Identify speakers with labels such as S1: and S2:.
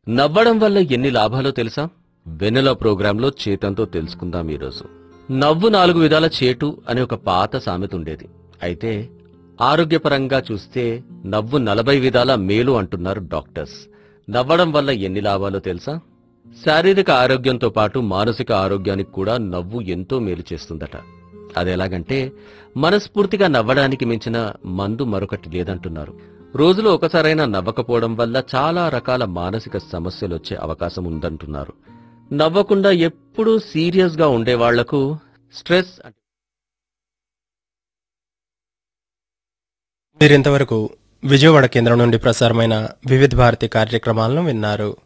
S1: నవ్వడం వల్ల ఎన్ని లాభాలో తెలుసా? వెన్నెల ప్రోగ్రాంలో చేతంతో తెలుసుకుందాం ఈరోజు. నవ్వు 4 విధాల చేటు అనే ఒక పాత సామెత ఉండేది. అయితే ఆరోగ్యపరంగా చూస్తే నవ్వు 40 విధాల మేలు అంటున్నారు డాక్టర్స్. నవ్వడం వల్ల ఎన్ని లాభాలో తెలుసా? శారీరక ఆరోగ్యంతో పాటు మానసిక ఆరోగ్యానికి కూడా నవ్వు ఎంతో మేలు చేస్తుందట. అదెలాగంటే మనస్ఫూర్తిగా నవ్వడానికి మించిన మందు మరొకటి లేదంటున్నారు. రోజులో ఒకసారైనా నవ్వకపోవడం వల్ల చాలా రకాల మానసిక సమస్యలొచ్చే అవకాశం ఉందంటున్నారు. నవ్వకుండా ఎప్పుడూ సీరియస్ గా ఉండేవాళ్లకు స్ట్రెస్.
S2: మీరింతవరకు విజయవాడ కేంద్రం నుండి ప్రసారమైన వివిధ భారతి కార్యక్రమాలను విన్నారు.